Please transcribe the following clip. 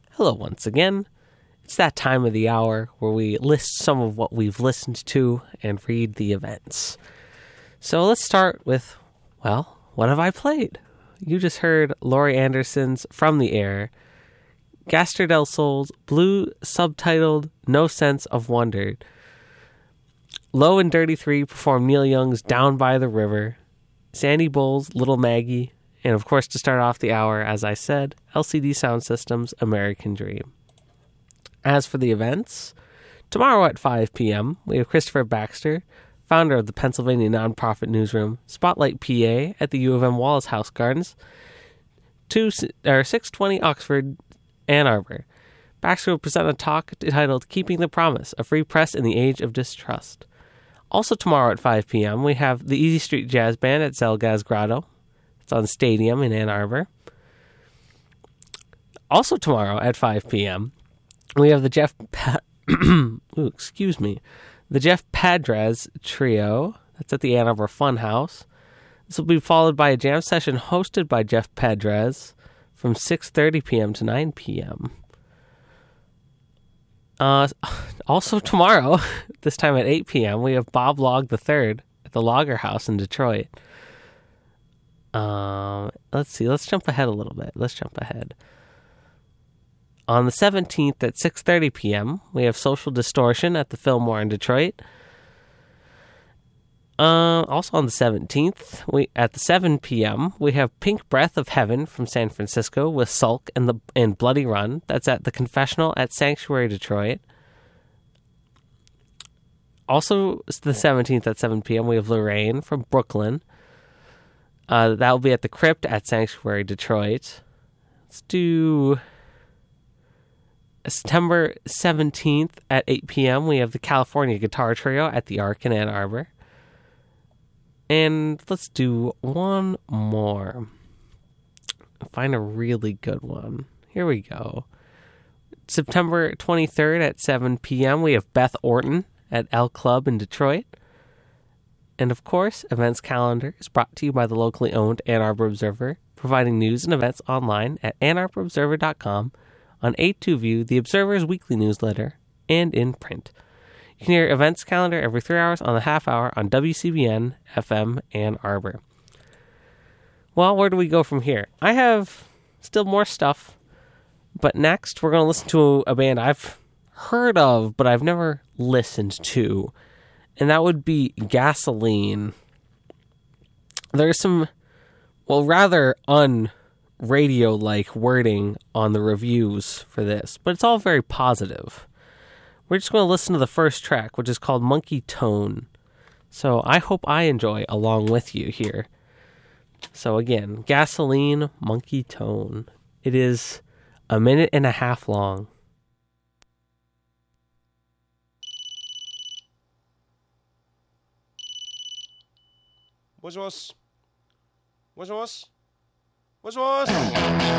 Hello once again. It's that time of the hour where we list some of what we've listened to and read the events. So let's start with, well, what have I played? You just heard Laurie Anderson's From the Air, Gaster del Sol's Blue subtitled No Sense of Wonder. Low and Dirty 3 performed Neil Young's Down by the River, Sandy Bowles' Little Maggie, and of course to start off the hour, as I said, LCD Sound System's American Dream. As for the events, tomorrow at 5 p.m., we have Christopher Baxter, founder of the Pennsylvania nonprofit newsroom Spotlight PA at the U of M Wallace House Gardens, 620 Oxford, Ann Arbor. Baxter will present a talk titled Keeping the Promise, a Free Press in the Age of Distrust. Also tomorrow at 5 p.m., we have the Easy Street Jazz Band at Zelgaz Grotto. It's on Stadium in Ann Arbor. Also tomorrow at 5 p.m., we have the Jeff Padres Trio. That's at the Ann Arbor Funhouse. This will be followed by a jam session hosted by Jeff Padres from 6:30 p.m. to 9 p.m. Also tomorrow, this time at 8 p.m., we have Bob Log III at the Lager House in Detroit. Let's see. Let's jump ahead a little bit. On the 17th at 6:30 p.m., we have Social Distortion at the Fillmore in Detroit. Also on the 17th, at the 7 p.m., we have Pink Breath of Heaven from San Francisco with Sulk and Bloody Run. That's at the Confessional at Sanctuary Detroit. Also, the 17th at 7 p.m., we have Lorraine from Brooklyn. That will be at the Crypt at Sanctuary Detroit. Let's do September 17th at 8 p.m., we have the California Guitar Trio at the Arc in Ann Arbor. And let's do one more. Find a really good one. Here we go. September 23rd at 7 p.m., we have Beth Orton at L Club in Detroit. And of course, events calendar is brought to you by the locally owned Ann Arbor Observer, providing news and events online at AnnArborObserver.com, on 8-2 the Observer's weekly newsletter, and in print. You can hear events calendar every 3 hours on the half hour on WCBN FM Ann Arbor. Well, where do we go from here? I have still more stuff, but next we're going to listen to a band I've heard of, but I've never listened to, and that would be Gasoline. There's some, rather un-radio-like wording on the reviews for this, but it's all very positive. We're just going to listen to the first track, which is called Monkey Tone. So I hope I enjoy along with you here. So again, Gasoline, Monkey Tone. It is 1.5 minutes long. Moshi moshi. Moshi moshi. Moshi moshi.